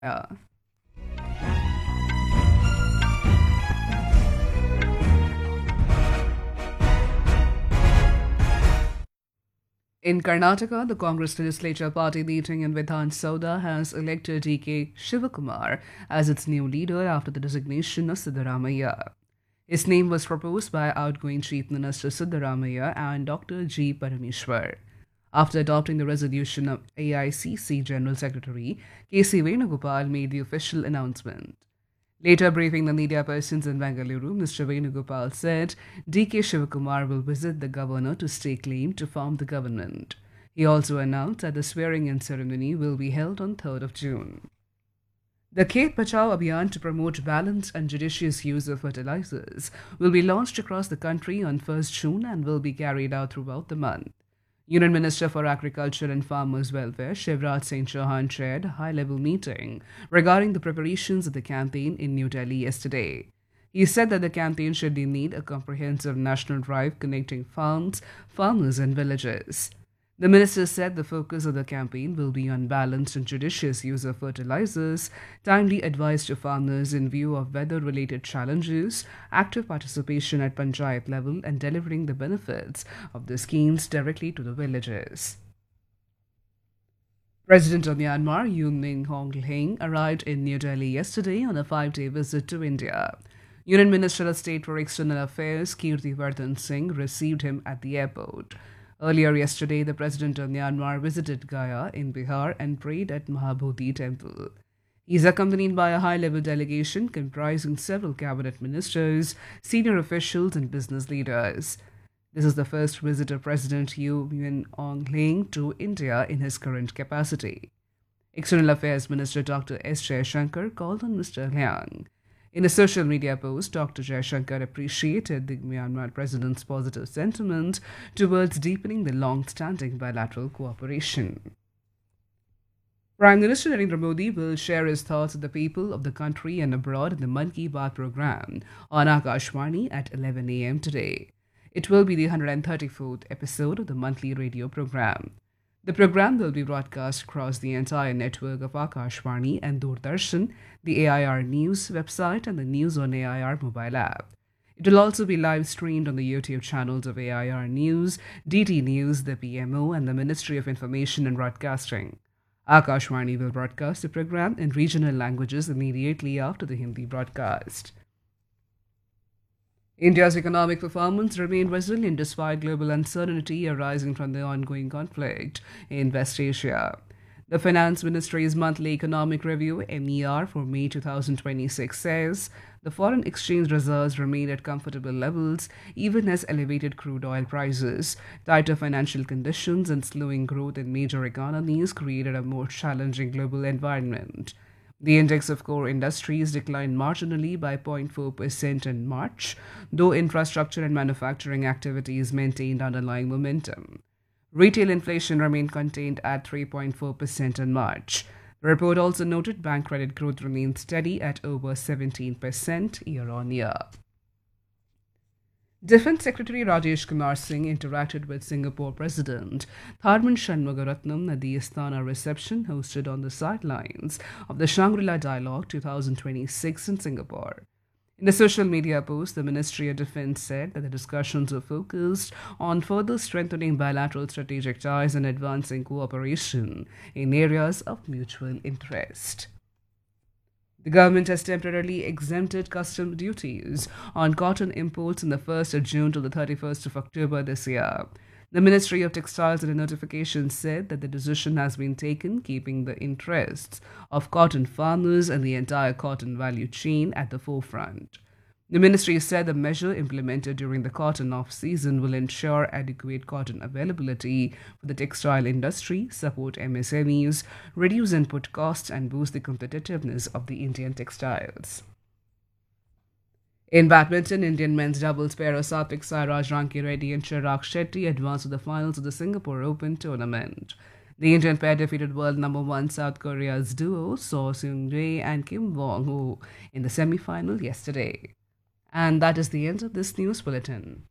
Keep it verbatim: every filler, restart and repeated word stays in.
Yeah. In Karnataka, the Congress legislature party meeting in Vidhan Sauda has elected D K Shivakumar as its new leader after the designation of Siddaramaiah. His name was proposed by outgoing Chief Minister Siddaramaiah and Doctor G. Parameshwar. After adopting the resolution of A I C C General Secretary K C Venugopal made the official announcement. Later briefing the media persons in Bengaluru, Mister Venugopal said D K Shivakumar will visit the governor to stake claim to form the government. He also announced that the swearing-in ceremony will be held on third of June. The Khet Bachao Abhiyan to promote balanced and judicious use of fertilizers will be launched across the country on first June and will be carried out throughout the month. Union Minister for Agriculture and Farmers' Welfare, Shivraj Singh Chauhan, chaired a high-level meeting regarding the preparations of the campaign in New Delhi yesterday. He said that the campaign should need a comprehensive national drive connecting farms, farmers and villages. The minister said the focus of the campaign will be on balanced and judicious use of fertilizers, timely advice to farmers in view of weather-related challenges, active participation at panchayat level, and delivering the benefits of the schemes directly to the villages. President of Myanmar, U Min Aung Hlaing, arrived in New Delhi yesterday on a five-day visit to India. Union Minister of State for External Affairs, Kirti Vardhan Singh, received him at the airport. Earlier yesterday, the President of Myanmar visited Gaya in Bihar and prayed at Mahabodhi Temple. He is accompanied by a high-level delegation comprising several cabinet ministers, senior officials and business leaders. This is the first visit of President U Min Aung Hlaing to India in his current capacity. External Affairs Minister Doctor S. Jaishankar called on Mister Hlaing. In a social media post, Doctor Jaishankar appreciated the Myanmar president's positive sentiment towards deepening the long-standing bilateral cooperation. Prime Minister Narendra Modi will share his thoughts with the people of the country and abroad in the Mann Ki Baat program on Akashvani at eleven a m today. It will be the one hundred thirty-fourth episode of the monthly radio program. The program will be broadcast across the entire network of Akashvani and Doordarshan, the A I R News website, and the News on A I R mobile app. It will also be live streamed on the YouTube channels of A I R News, D T News, the P M O, and the Ministry of Information and Broadcasting. Akashvani will broadcast the program in regional languages immediately after the Hindi broadcast. India's economic performance remained resilient despite global uncertainty arising from the ongoing conflict in West Asia. The Finance Ministry's monthly economic review, M E R, for May twenty twenty-six says the foreign exchange reserves remain at comfortable levels even as elevated crude oil prices, tighter financial conditions, and slowing growth in major economies created a more challenging global environment. The index of core industries declined marginally by zero point four percent in March, though infrastructure and manufacturing activities maintained underlying momentum. Retail inflation remained contained at three point four percent in March. The report also noted bank credit growth remained steady at over seventeen percent year on year. Defense Secretary Rajesh Kumar Singh interacted with Singapore President Tharman Shanmugaratnam at the Istana reception hosted on the sidelines of the Shangri-La Dialogue twenty twenty-six in Singapore. In a social media post, the Ministry of Defense said that the discussions were focused on further strengthening bilateral strategic ties and advancing cooperation in areas of mutual interest. The government has temporarily exempted custom duties on cotton imports in the first of June to the thirty-first of October this year. The Ministry of Textiles in a notification said that the decision has been taken keeping the interests of cotton farmers and the entire cotton value chain at the forefront. The ministry said the measure implemented during the cotton off-season will ensure adequate cotton availability for the textile industry, support M S M Es, reduce input costs, and boost the competitiveness of the Indian textiles. In badminton, Indian men's doubles pair of Satvik Sairaj Rankireddy and Chirag Shetty advanced to the finals of the Singapore Open tournament. The Indian pair defeated world number one South Korea's duo So Seung-jae and Kim Wong-ho in the semi-final yesterday. And that is the end of this news bulletin.